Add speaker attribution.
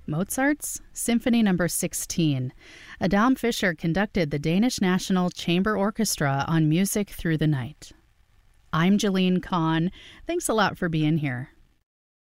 Speaker 1: Mozart's Symphony No. 16. Adam Fischer conducted the Danish National Chamber Orchestra on Music Through the Night. I'm Jalene Kahn. Thanks a lot for being here.